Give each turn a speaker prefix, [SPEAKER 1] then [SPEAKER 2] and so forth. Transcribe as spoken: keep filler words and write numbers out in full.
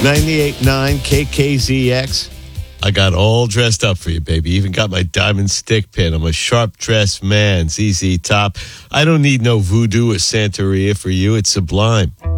[SPEAKER 1] ninety-eight point nine K K Z X. I got all dressed up for you, baby. Even got my diamond stick pin. I'm a sharp-dressed man. Z Z Top. I don't need no voodoo or Santeria for you. It's sublime.